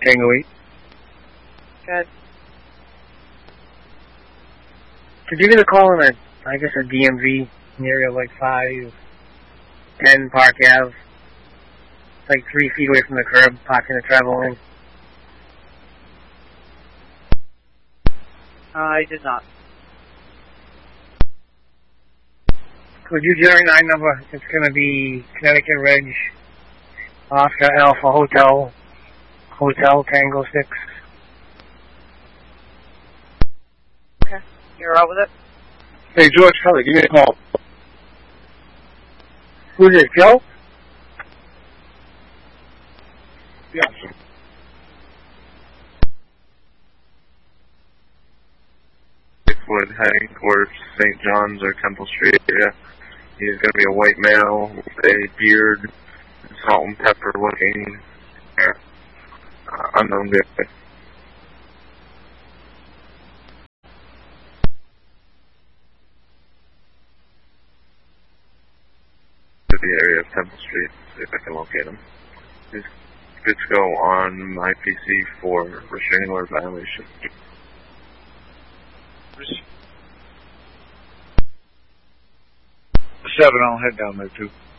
Tango 8. Good. Could you get a call in a DMV area like 510 Park Ave? Like 3 feet away from the curb, parking the travel lane. I did not. Could you generate 9 number? It's going to be Connecticut Reg, Oscar Alpha Hotel Tango 6. Okay. You're out with it? Hey, George Kelly, give me a call. Who's it, Joe? Yeah. Wood heading towards St. John's or Temple Street area. He's going to be a white male with a beard, salt and pepper looking, unknown vehicle. To the area of Temple Street, see if I can locate him. He's good to go on my PC for restraining order violation. 7, I'll head down there too.